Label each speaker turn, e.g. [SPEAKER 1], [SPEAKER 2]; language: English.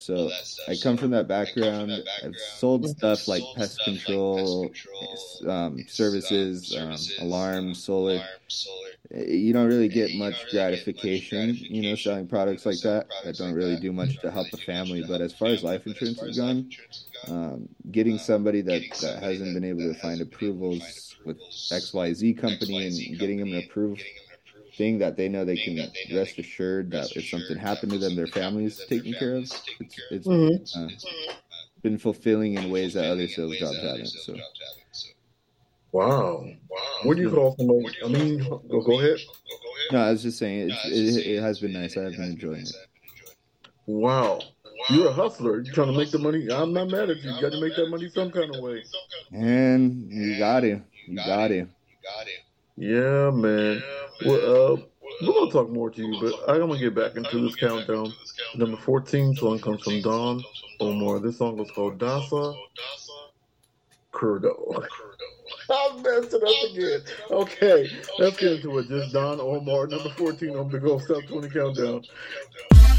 [SPEAKER 1] So I come from that background. I've sold stuff like pest control, services, alarms, solar. You don't really get much gratification, selling products like that don't really do much to help a family. But as far as life insurance has gone, getting somebody that hasn't been able to find approvals with XYZ company and getting them an approved thing that they know they can rest assured that if something happened to them, their family's taken care of. It's
[SPEAKER 2] Mhm.
[SPEAKER 1] been fulfilling in ways that other sales jobs haven't. So
[SPEAKER 2] Wow. What
[SPEAKER 1] it's
[SPEAKER 2] do you
[SPEAKER 1] been
[SPEAKER 2] call the most? I mean, go ahead.
[SPEAKER 1] no, I was just saying it has been nice. I have been enjoying it.
[SPEAKER 2] Wow. You're a hustler. You're trying to make the money. I'm not mad at you. You got to make that money some kind of way.
[SPEAKER 1] And you got to.
[SPEAKER 2] Yeah, man. Well, we're gonna talk more to you, but I'm gonna get back into this countdown. Number 14 song comes from Don Omar. This song was called Dasa Curdo. I'm messing up again. Okay, let's get into it. Just Don Omar, number 14 on the Ghost Top 20 Countdown.